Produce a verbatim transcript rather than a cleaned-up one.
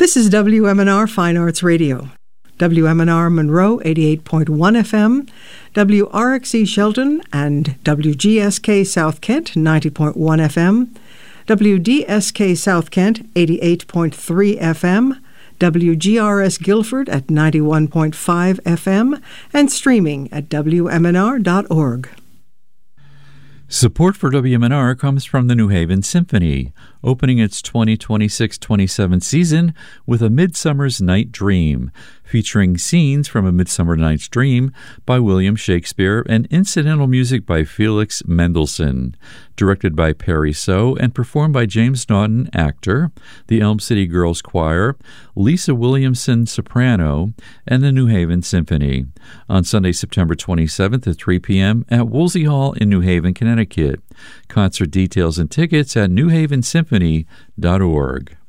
This is W M N R Fine Arts Radio. W M N R Monroe eighty-eight point one F M, W R X E Shelton and W G S K South Kent ninety point one F M, W D S K South Kent eighty-eight point three F M, W G R S Guilford at ninety-one point five F M, and streaming at W M N R dot org. Support for W M N R comes from the New Haven Symphony, opening its twenty twenty-six twenty-seven season with A Midsummer's Night Dream, featuring scenes from A Midsummer Night's Dream by William Shakespeare and incidental music by Felix Mendelssohn. Directed by Perry So and performed by James Naughton, actor, the Elm City Girls Choir, Lisa Williamson, soprano, and the New Haven Symphony. On Sunday, September twenty-seventh at three p.m. at Woolsey Hall in New Haven, Connecticut. Concert details and tickets at new haven symphony dot org.